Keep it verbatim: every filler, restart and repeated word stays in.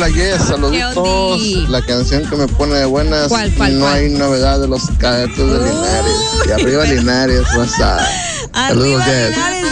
Hola, Yes, saluditos. La canción que me pone de buenas. ¿Cuál, cuál, no cuál? hay novedad de los cadetes de Linares. Y arriba Linares, WhatsApp. Saludos, Arriba Yes. Linares.